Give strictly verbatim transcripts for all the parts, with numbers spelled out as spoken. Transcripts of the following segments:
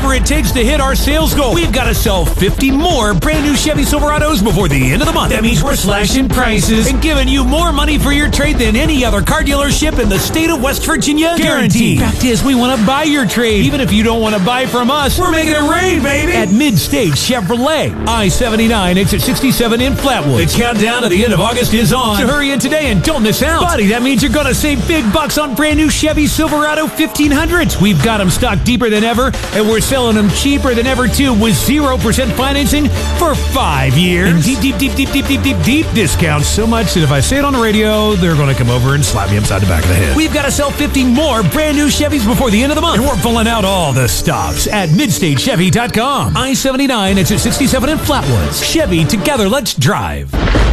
whatever it takes to hit our sales goal. We've got to sell fifty more brand new Chevy Silverados before the end of the month. That means we're slashing prices and giving you more money for your trade than any other car dealership in the state of West Virginia. Guaranteed. Fact is, we want to buy your trade. Even if you don't want to buy from us, we're making it rain, baby. At Mid-Stage Chevrolet, I seventy-nine, exit sixty-seven in Flatwood. The countdown to the end of August is on. So hurry in today and don't miss out. Buddy, that means you're going to save big bucks on brand new Chevy Silverado fifteen hundreds. We've got them stocked deeper than ever, and we're selling them cheaper than ever, too, with zero percent financing for five years. And deep, deep, deep, deep, deep, deep, deep, deep discounts. So much that if I say it on the radio, they're going to come over and slap me upside the back of the head. We've got to sell fifty more brand new Chevys before the end of the month. And we're pulling out all the stops at mid stage chevy dot com. I seventy-nine, exit sixty-seven in Flatwoods. Chevy, together, let's drive.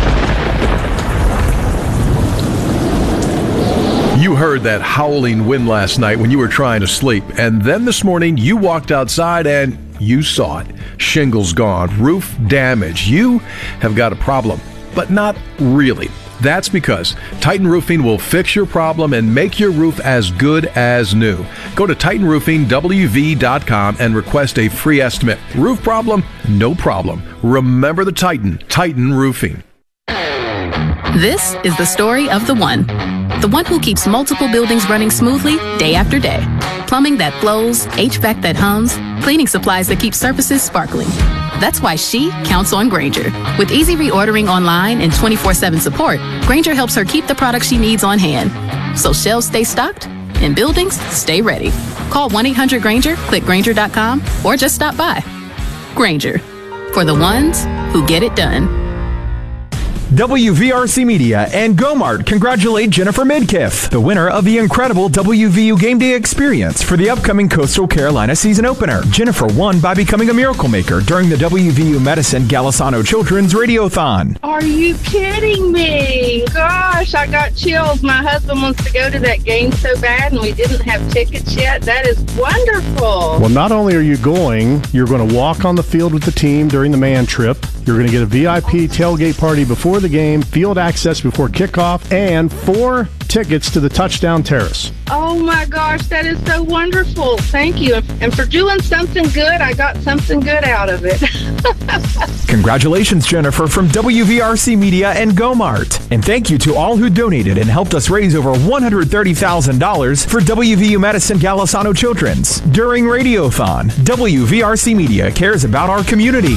You heard that howling wind last night when you were trying to sleep. And then this morning, you walked outside and you saw it. Shingles gone, roof damage. You have got a problem, but not really. That's because Titan Roofing will fix your problem and make your roof as good as new. Go to titan roofing w v dot com and request a free estimate. Roof problem? No problem. Remember the Titan, Titan Roofing. This is the story of the one. The one who keeps multiple buildings running smoothly day after day. Plumbing that flows, H V A C that hums, cleaning supplies that keep surfaces sparkling. That's why she counts on Grainger. With easy reordering online and twenty-four seven support, Grainger helps her keep the products she needs on hand. So shelves stay stocked and buildings stay ready. Call one eight hundred Grainger, click Grainger dot com, or just stop by. Grainger, for the ones who get it done. W V R C Media and Gomart congratulate Jennifer Midkiff, the winner of the incredible W V U Game Day experience for the upcoming Coastal Carolina season opener. Jennifer won by becoming a miracle maker during the W V U Medicine Golisano Children's Radiothon. Are you kidding me? Gosh, I got chills. My husband wants to go to that game so bad, and we didn't have tickets yet. That is wonderful. Well, not only are you going, you're going to walk on the field with the team during the man trip. You're going to get a V I P tailgate party before the game, field access before kickoff, and four tickets to the Touchdown Terrace. Oh, my gosh, that is so wonderful. Thank you. And for doing something good, I got something good out of it. Congratulations, Jennifer, from W V R C Media and Gomart. And thank you to all who donated and helped us raise over one hundred thirty thousand dollars for W V U Medicine Golisano Children's. During Radiothon, W V R C Media cares about our community.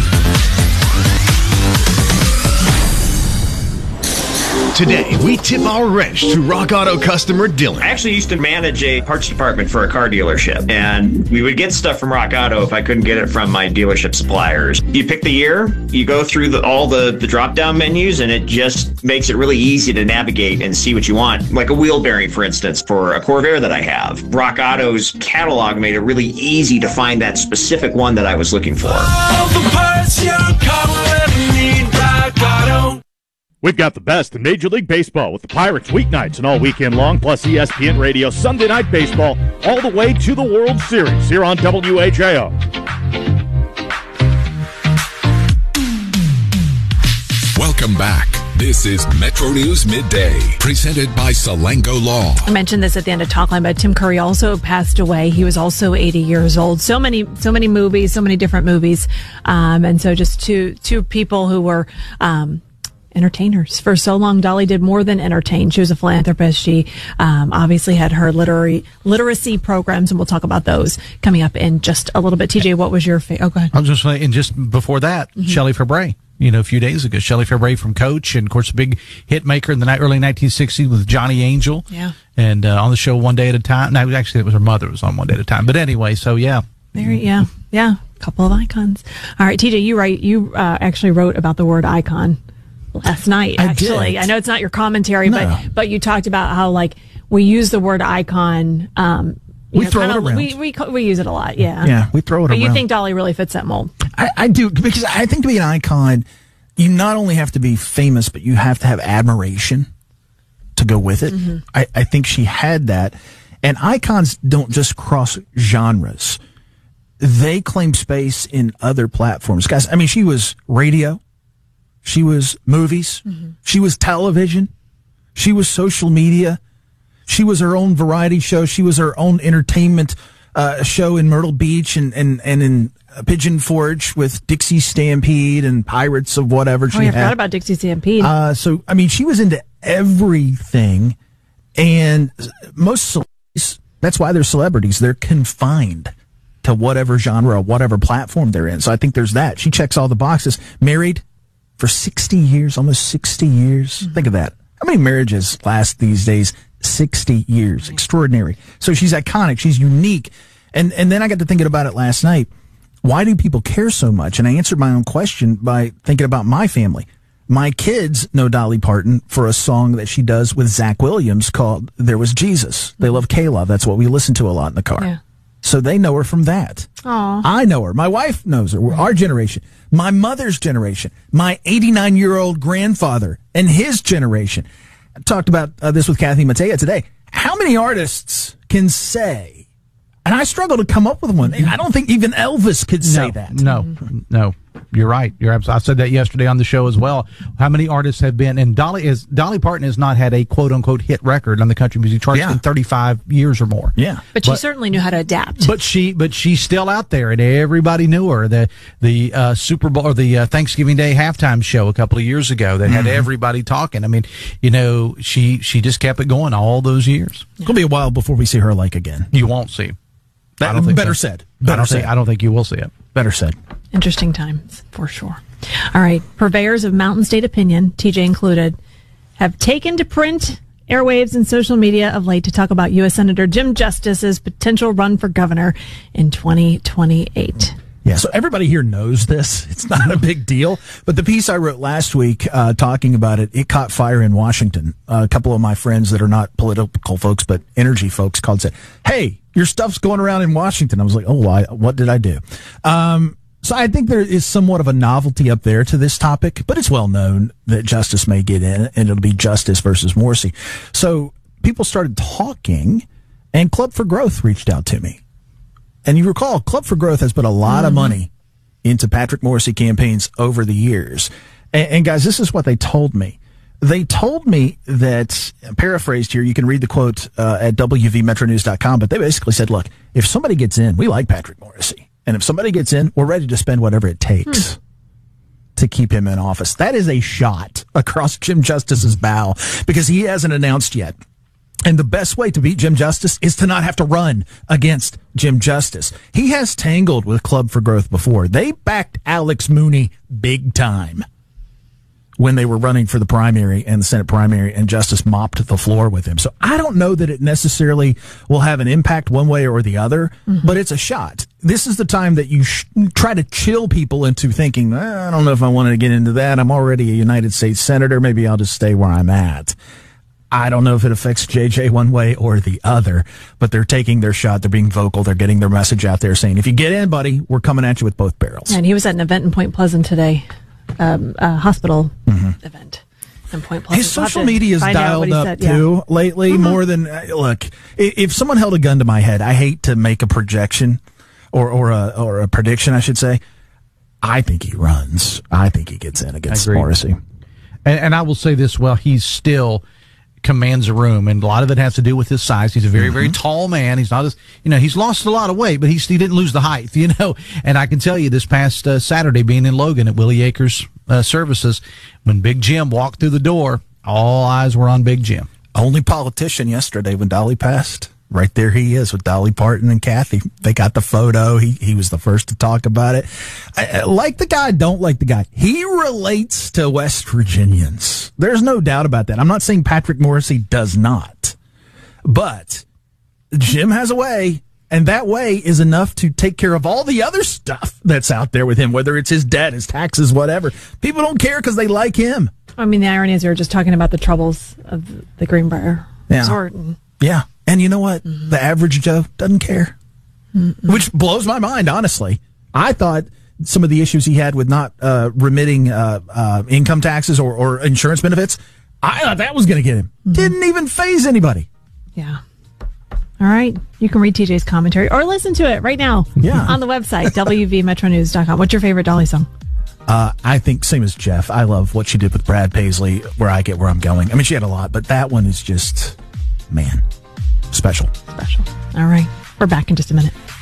Today, we tip our wrench to Rock Auto customer Dylan. I actually used to manage a parts department for a car dealership, and we would get stuff from Rock Auto if I couldn't get it from my dealership suppliers. You pick the year, you go through the, all the, the drop-down menus, and it just makes it really easy to navigate and see what you want. Like a wheel bearing, for instance, for a Corvair that I have. Rock Auto's catalog made it really easy to find that specific one that I was looking for. All the parts your car will ever need, Rock Auto. We've got the best in Major League Baseball with the Pirates weeknights and all weekend long, plus E S P N Radio Sunday Night Baseball all the way to the World Series here on W H A O. Welcome back. This is Metro News Midday, presented by Salango Law. I mentioned this at the end of Talkline, but Tim Curry also passed away. He was also eighty years old. So many, so many movies, so many different movies. Um, and so just two, two people who were, um, entertainers for so long. Dolly did more than entertain. She was a philanthropist. She um, obviously had her literary literacy programs, and we'll talk about those coming up in just a little bit. T J, what was your favorite? Oh, go ahead. I was just saying, and just before that, mm-hmm. Shelley Fabre. You know, a few days ago, Shelley Fabre from Coach, and of course, a big hit maker in the early nineteen sixties with Johnny Angel. Yeah. And uh, on the show One Day at a Time. No, actually, it was her mother was on One Day at a Time. But anyway, so yeah. There, yeah, yeah, a couple of icons. All right, T J, you write. You uh, actually wrote about the word icon last night. I actually, did. I know it's not your commentary, No. but but you talked about how like we use the word icon. Um, you We know, throw it kinda, around. We, we we use it a lot. Yeah. Yeah, we throw it but around. you think Dolly really fits that mold? I, I do, because I think to be an icon, you not only have to be famous, but you have to have admiration to go with it. Mm-hmm. I, I think she had that. And icons don't just cross genres. They claim space in other platforms. Guys, I mean, she was radio. She was movies. Mm-hmm. She was television. She was social media. She was her own variety show. She was her own entertainment uh, a show in Myrtle Beach and, and, and in Pigeon Forge with Dixie Stampede and Pirates of whatever she oh, I had. forgot about Dixie Stampede. Uh, so, I mean, she was into everything. And most celebrities, that's why they're celebrities. They're confined to whatever genre, whatever platform they're in. So I think there's that. She checks all the boxes. Married for sixty years, almost sixty years. Mm-hmm. Think of that. How many marriages last these days? sixty years. Extraordinary. So she's iconic. She's unique. And and then I got to thinking about it last night. Why do people care so much? And I answered my own question by thinking about my family. My kids know Dolly Parton for a song that she does with Zach Williams called There Was Jesus. They love K-Love. That's what we listen to a lot in the car. Yeah. So they know her from that. Aww. I know her. My wife knows her. We're our generation. My mother's generation. My eighty-nine-year-old grandfather and his generation. I talked about uh, this with Kathy Mattea today. How many artists can say, and I struggle to come up with one. I don't think even Elvis could say no, that. No, mm-hmm. no. You're right. You're absolutely. I said that yesterday on the show as well. How many artists have been, and Dolly is Dolly Parton has not had a quote unquote hit record on the country music charts yeah. in thirty-five years or more. Yeah, but she but, certainly knew how to adapt. But she, but she's still out there, and everybody knew her. The the uh, Super Bowl or the uh, Thanksgiving Day halftime show a couple of years ago that had mm-hmm. everybody talking. I mean, you know, she she just kept it going all those years. It's gonna be a while before we see her like again. You won't see. That, I don't think better so. said. Better I don't said. think. I don't think you will see it. Better said. Interesting times for sure. All right, purveyors of Mountain State opinion, T J included, have taken to print, airwaves, and social media of late to talk about U S Senator Jim Justice's potential run for governor in twenty twenty-eight. Yeah, so everybody here knows this. It's not a big deal. But the piece I wrote last week uh, talking about it, it caught fire in Washington. Uh, a couple of my friends that are not political folks, but energy folks called and said, hey, your stuff's going around in Washington. I was like, oh, why? What did I do? Um, so I think there is somewhat of a novelty up there to this topic, but it's well known that Justice may get in, and it'll be Justice versus Morrissey. So people started talking, and Club for Growth reached out to me. And you recall, Club for Growth has put a lot mm-hmm. of money into Patrick Morrissey campaigns over the years. And, and guys, this is what they told me. They told me that, paraphrased here, you can read the quote uh, at W V metro news dot com, but they basically said, look, if somebody gets in, we like Patrick Morrissey. And if somebody gets in, we're ready to spend whatever it takes hmm. to keep him in office. That is a shot across Jim Justice's bow because he hasn't announced yet. And the best way to beat Jim Justice is to not have to run against Jim Justice. He has tangled with Club for Growth before. They backed Alex Mooney big time when they were running for the primary and the Senate primary, and Justice mopped the floor with him. So I don't know that it necessarily will have an impact one way or the other, mm-hmm. but it's a shot. This is the time that you sh- try to chill people into thinking, eh, I don't know if I wanted to get into that. I'm already a United States Senator. Maybe I'll just stay where I'm at. I don't know if it affects J J one way or the other, but they're taking their shot. They're being vocal. They're getting their message out there saying, if you get in, buddy, we're coming at you with both barrels. And he was at an event in Point Pleasant today. Um, a hospital mm-hmm. event in Point Pleasant. His social media is dialed up said, too yeah. lately mm-hmm. more than uh, look. If someone held a gun to my head, I hate to make a projection or or a or a prediction, I should say. I think he runs. I think he gets in against Morrissey. And, and I will say this: well, he's still commands a room, and a lot of it has to do with his size. He's a very, mm-hmm. very tall man. He's not as, you know, he's lost a lot of weight, but he's, he didn't lose the height, you know. And I can tell you this past uh, Saturday, being in Logan at Willie Akers uh, Services, when Big Jim walked through the door, all eyes were on Big Jim. Only politician yesterday when Dolly passed. Right there he is with Dolly Parton and Kathy. They got the photo. He he was the first to talk about it. I, I like the guy, don't like the guy. He relates to West Virginians. There's no doubt about that. I'm not saying Patrick Morrissey does not. But Jim has a way, and that way is enough to take care of all the other stuff that's out there with him, whether it's his debt, his taxes, whatever. People don't care because they like him. I mean, the irony is we were just talking about the troubles of the Greenbrier yeah. Resort. And- yeah. And you know what? Mm-hmm. The average Joe doesn't care, mm-hmm. which blows my mind, honestly. I thought some of the issues he had with not uh, remitting uh, uh, income taxes or, or insurance benefits, I thought that was going to get him. Mm-hmm. Didn't even faze anybody. Yeah. All right. You can read T J's commentary or listen to it right now yeah. on the website, W V metro news dot com. What's your favorite Dolly song? Uh, I think same as Jeff. I love what she did with Brad Paisley, Where I Get Where I'm Going. I mean, she had a lot, but that one is just, man. Special. Special. All right. We're back in just a minute.